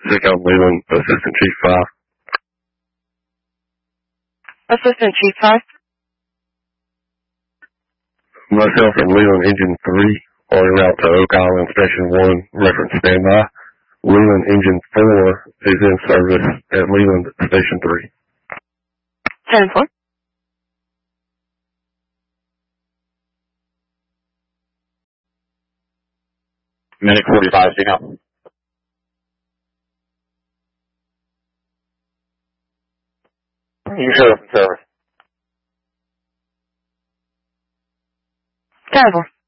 Zico Leland, Assistant Chief 5. Assistant Chief 5. Myself and Leland Engine 3 are en route to Oak Island Station 1, reference standby. Leland Engine 4 is in service at Leland Station 3. 10-4. Minute 45, signal. You show up in service. 10-4.